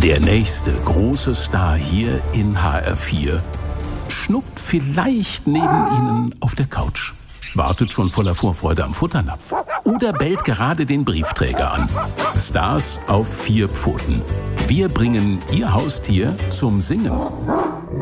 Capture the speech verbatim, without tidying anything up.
Der nächste große Star hier in H R vier schnuckt vielleicht neben Ihnen auf der Couch, wartet schon voller Vorfreude am Futternapf oder bellt gerade den Briefträger an. Stars auf vier Pfoten. Wir bringen Ihr Haustier zum Singen.